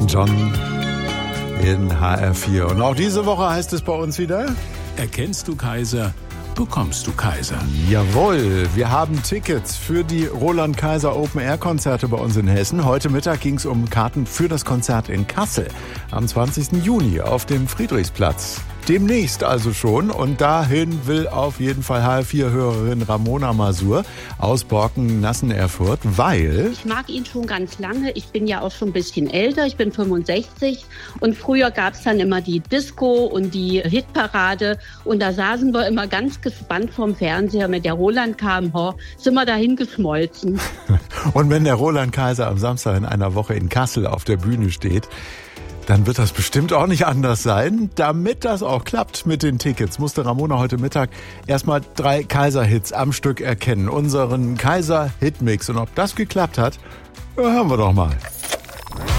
John in HR4. Und auch diese Woche heißt es bei uns wieder: Erkennst du Kaiser, bekommst du Kaiser. Jawohl, wir haben Tickets für die Roland Kaiser Open-Air-Konzerte bei uns in Hessen. Heute Mittag ging es um Karten für das Konzert in Kassel am 20. Juni auf dem Friedrichsplatz. Demnächst also schon, und dahin will auf jeden Fall HR4-Hörerin Ramona Masur aus Borken-Nassen-Erfurt, weil... Ich mag ihn schon ganz lange. Ich bin ja auch schon ein bisschen älter. Ich bin 65 und früher gab es dann immer die Disco und die Hitparade und da saßen wir immer ganz gespannt vorm Fernseher. Mit der Roland kam, sind wir dahin geschmolzen. Und wenn der Roland Kaiser am Samstag in einer Woche in Kassel auf der Bühne steht, dann wird das bestimmt auch nicht anders sein. Damit das auch klappt mit den Tickets, musste Ramona heute Mittag erstmal 3 Kaiser-Hits am Stück erkennen. Unseren Kaiser-Hitmix. Und ob das geklappt hat, hören wir doch mal.